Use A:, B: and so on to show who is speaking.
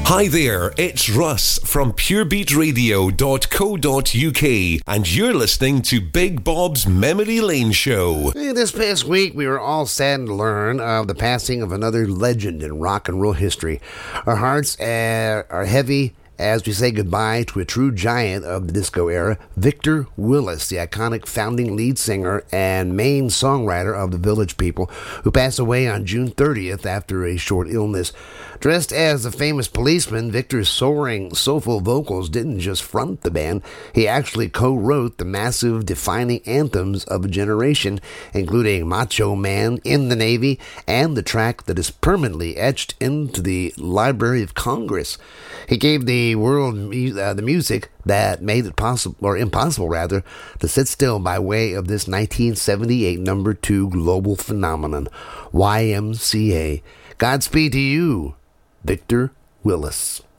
A: Hi there, it's Russ from purebeatradio.co.uk and you're listening to Big Bob's Memory Lane Show.
B: This past week, we were all saddened to learn of the passing of another legend in rock and roll history. Our hearts are heavy as we say goodbye to a true giant of the disco era, Victor Willis, the iconic founding lead singer and main songwriter of the Village People, who passed away on June 30th after a short illness. Dressed as a famous policeman, Victor's soaring, soulful vocals didn't just front the band. He actually co-wrote the massive defining anthems of a generation, including Macho Man, In the Navy, and the track that is permanently etched into the Library of Congress. He gave the world the music that made it possible, or impossible rather, to sit still by way of this 1978 number 2 global phenomenon, YMCA. Godspeed to you, Victor Willis.